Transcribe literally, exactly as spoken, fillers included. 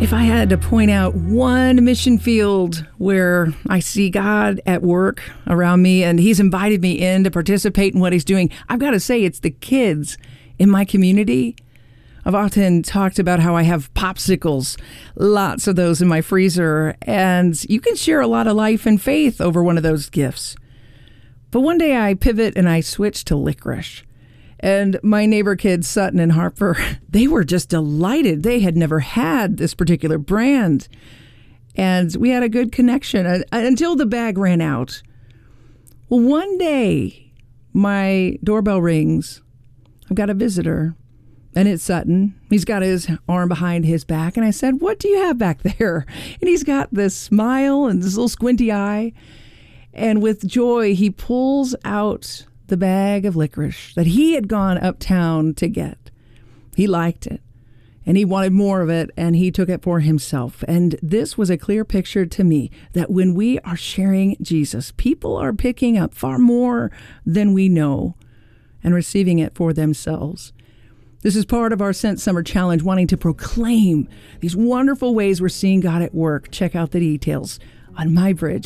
If I had to point out one mission field where I see God at work around me and he's invited me in to participate in what he's doing, I've got to say it's the kids in my community. I've often talked about how I have popsicles, lots of those in my freezer, and you can share a lot of life and faith over one of those gifts. But one day I pivot and I switch to licorice. And my neighbor kids, Sutton and Harper, they were just delighted. They had never had this particular brand. And we had a good connection uh, until the bag ran out. Well, one day, my doorbell rings. I've got a visitor, and it's Sutton. He's got his arm behind his back. And I said, "What do you have back there?" And he's got this smile and this little squinty eye. And with joy, he pulls out the bag of licorice that he had gone uptown to get. He liked it, and he wanted more of it, and he took it for himself. And this was a clear picture to me that when we are sharing Jesus, people are picking up far more than we know and receiving it for themselves. This is part of our Sent Summer Challenge, wanting to proclaim these wonderful ways we're seeing God at work. Check out the details on MyBridge.